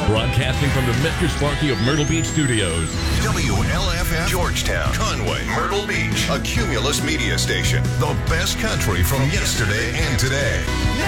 Broadcasting from the Mr. Sparky of Myrtle Beach Studios. WLFM Georgetown, Conway, Myrtle Beach, a Cumulus media station. The best country from yesterday and today.